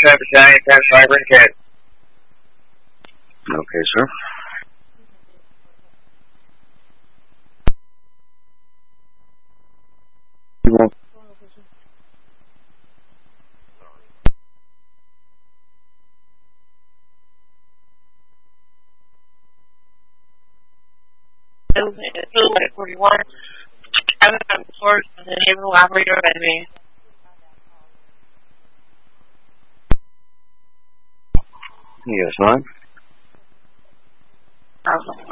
5 Battalion, 10-5, Cat. Okay, sir. It's 41. I was on the source of the naval operator by me. Yes, ma'am. Okay.